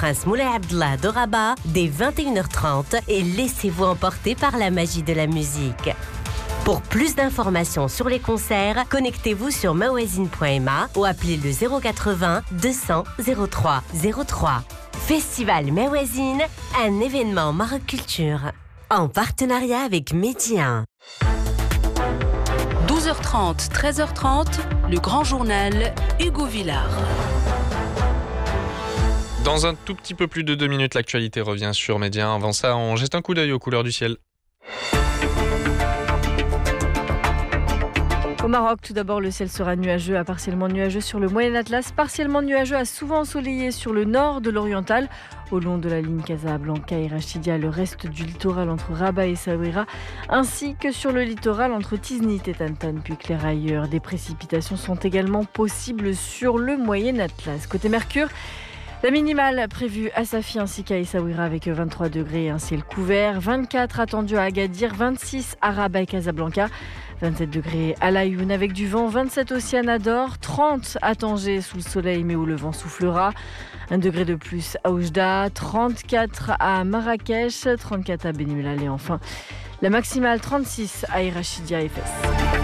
Prince Moulay Abdallah de Rabat dès 21h30 et laissez-vous emporter par la magie de la musique. Pour plus d'informations sur les concerts, connectez-vous sur mawazine.ma ou appelez le 080 200 03 03. Festival Mawazine, un événement Maroc Culture. En partenariat avec Média. 12h30, 13h30, le grand journal Hugo Villard. Dans un tout petit peu plus de 2 minutes, l'actualité revient sur Média. Avant ça, on jette un coup d'œil aux couleurs du ciel. Au Maroc, tout d'abord, le ciel sera nuageux à partiellement nuageux sur le Moyen Atlas, partiellement nuageux à souvent ensoleillé sur le nord de l'Oriental. Au long de la ligne Casablanca et Rachidia, le reste du littoral entre Rabat et Essaouira, ainsi que sur le littoral entre Tiznit et Tantan, puis Clairailleurs. Des précipitations sont également possibles sur le Moyen Atlas. Côté Mercure, la minimale prévue à Safi ainsi qu'à Essaouira avec 23 degrés et un ciel couvert, 24 attendus à Agadir, 26 à Rabat et Casablanca, 27 degrés à Laayoune avec du vent, 27 aussi à Nador, 30 à Tanger sous le soleil mais où le vent soufflera, 1 degré de plus à Oujda, 34 à Marrakech, 34 à Benimlal et enfin la maximale 36 à Irachidia et Fès.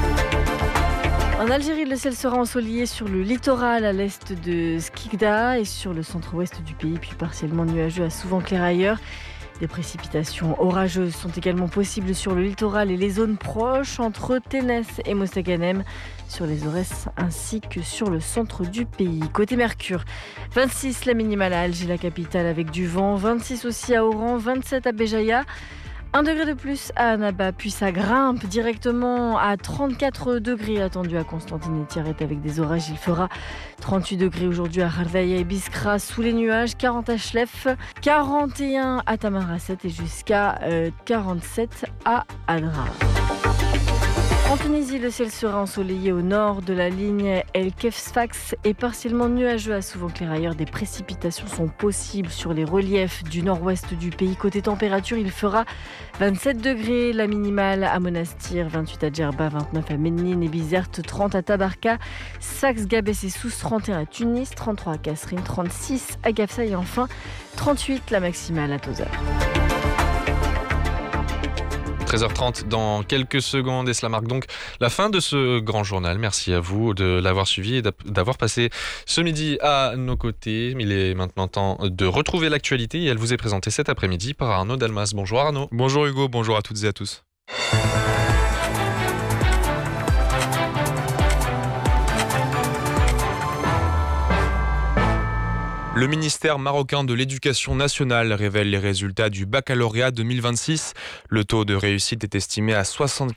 En Algérie, le ciel sera ensoleillé sur le littoral à l'est de Skikda et sur le centre-ouest du pays, puis partiellement nuageux à souvent clairailleurs. Des précipitations orageuses sont également possibles sur le littoral et les zones proches entre Ténès et Mostaganem, sur les Aurès ainsi que sur le centre du pays. Côté Mercure, 26 la minimale à Alger, la capitale avec du vent, 26 aussi à Oran, 27 à Béjaïa. 1 degré de plus à Annaba, puis ça grimpe directement à 34 degrés attendu à Constantine et Tiaret avec des orages. Il fera 38 degrés aujourd'hui à Hardaya et Biskra sous les nuages, 40 à Chlef, 41 à Tamarasset et jusqu'à 47 à Adra. En Tunisie, le ciel sera ensoleillé au nord de la ligne El Kef-Sfax et partiellement nuageux à souvent clairailleurs. Des précipitations sont possibles sur les reliefs du nord-ouest du pays. Côté température, il fera 27 degrés, la minimale à Monastir, 28 à Djerba, 29 à Ménine et Bizerte, 30 à Tabarka, Saxe, Gabès et Sousse, 31 à Tunis, 33 à Kasserine, 36 à Gafsa et enfin 38 la maximale à Tozeur. 13h30 dans quelques secondes et cela marque donc la fin de ce grand journal. Merci à vous de l'avoir suivi et d'avoir passé ce midi à nos côtés. Il est maintenant temps de retrouver l'actualité et elle vous est présentée cet après-midi par Arnaud Dalmas. Bonjour Arnaud. Bonjour Hugo, bonjour à toutes et à tous. Le ministère marocain de l'Éducation nationale révèle les résultats du baccalauréat 2026. Le taux de réussite est estimé à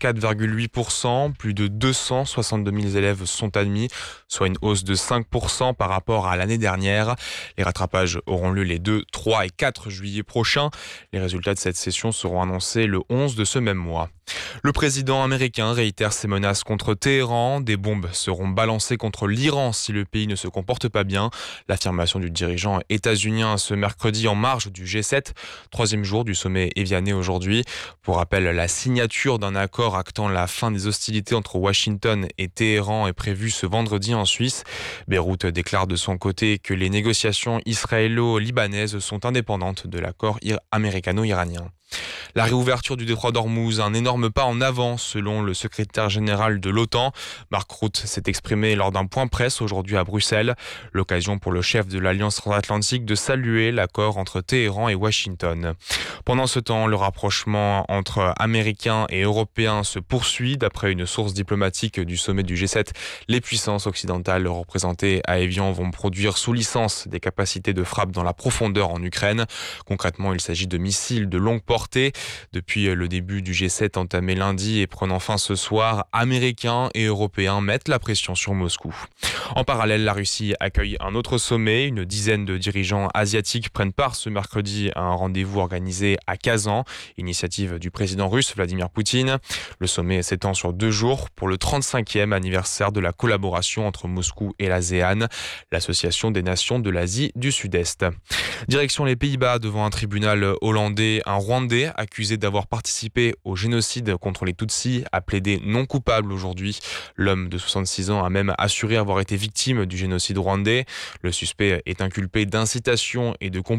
64,8%. Plus de 262 000 élèves sont admis, soit une hausse de 5% par rapport à l'année dernière. Les rattrapages auront lieu les 2, 3 et 4 juillet prochains. Les résultats de cette session seront annoncés le 11 de ce même mois. Le président américain réitère ses menaces contre Téhéran. Des bombes seront balancées contre l'Iran si le pays ne se comporte pas bien. L'affirmation du dirigeant états-unien ce mercredi en marge du G7, troisième jour du sommet éviané aujourd'hui. Pour rappel, la signature d'un accord actant la fin des hostilités entre Washington et Téhéran est prévue ce vendredi en Suisse. Beyrouth déclare de son côté que les négociations israélo-libanaises sont indépendantes de l'accord américano-iranien. La réouverture du détroit d'Ormuz, un énorme pas en avant selon le secrétaire général de l'OTAN. Mark Rutte s'est exprimé lors d'un point presse aujourd'hui à Bruxelles. L'occasion pour le chef de l'Alliance transatlantique de saluer l'accord entre Téhéran et Washington. Pendant ce temps, le rapprochement entre Américains et Européens se poursuit. D'après une source diplomatique du sommet du G7, les puissances occidentales représentées à Évian vont produire sous licence des capacités de frappe dans la profondeur en Ukraine. Concrètement, il s'agit de missiles de longue portée. Depuis le début du G7 entamé lundi et prenant fin ce soir, Américains et Européens mettent la pression sur Moscou. En parallèle, la Russie accueille un autre sommet. Une dizaine de dirigeants asiatiques prennent part ce mercredi à un rendez-vous organisé à Kazan, initiative du président russe Vladimir Poutine. Le sommet s'étend sur 2 jours pour le 35e anniversaire de la collaboration entre Moscou et l'ASEAN, l'association des nations de l'Asie du Sud-Est. Direction les Pays-Bas devant un tribunal hollandais, un Rwandais accusé d'avoir participé au génocide contre les Tutsis a plaidé non coupable aujourd'hui. L'homme de 66 ans a même assuré avoir été victime du génocide rwandais. Le suspect est inculpé d'incitation et de complicité